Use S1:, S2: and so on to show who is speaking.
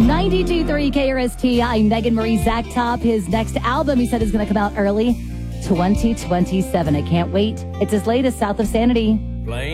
S1: 92.3 KRST. I'm Megan Marie. Zach Top, his next album, he said, is going to come out early 2027. I can't wait. It's his latest, South of Sanity.